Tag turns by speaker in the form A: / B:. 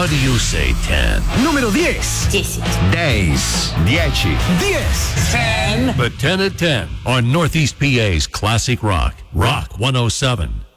A: How do you say 10?
B: Número 10.
C: 10.
D: 10. 10.
B: 10.
A: The 10 at 10 on Northeast PA's Classic Rock. Rock 107.